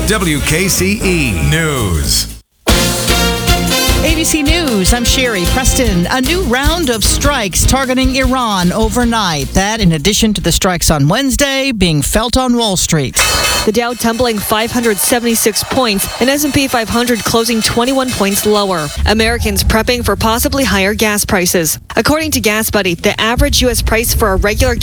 WKCE News. ABC News, I'm Sherry Preston. A new round of strikes targeting Iran overnight. That in addition to the strikes on Wednesday being felt on Wall Street. The Dow tumbling 576 points and S&P 500 closing 21 points lower. Americans prepping for possibly higher gas prices. According to Gas Buddy, the average U.S. price for a regular